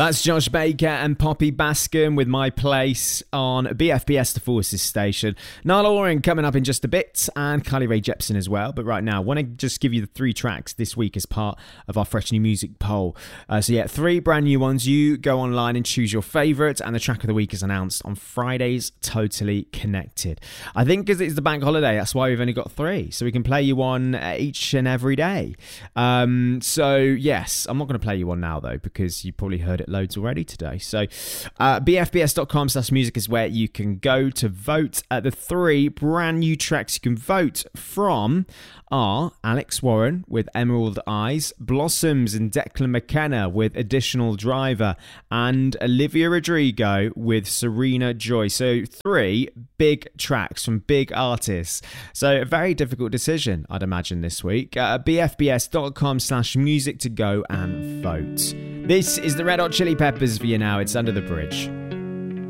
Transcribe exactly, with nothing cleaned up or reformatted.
That's Josh Baker and Poppy Bascom with My Place on B F B S The Forces station. Niall Oren coming up in just a bit, and Kylie Rae Jepsen as well. But right now, I want to just give you the three tracks this week as part of our Fresh New Music poll. Uh, so yeah, three brand new ones. You go online and choose your favourite, and the track of the week is announced on Friday's Totally Connected. I think because it's the bank holiday, that's why we've only got three, so we can play you one each and every day. Um, so yes, I'm not going to play you one now though, because you probably heard it loads already today. So uh, b f b s dot com slash music is where you can go to vote. At the three brand new tracks you can vote from are Alex Warren with Emerald Eyes, Blossoms and Declan McKenna with Additional Driver, and Olivia Rodrigo with Serena Joy. So three big tracks from big artists. So a very difficult decision, I'd imagine, this week. Uh, b f b s dot com slash music to go and vote. This is the Red Hot Chili Peppers for you now. It's Under the Bridge.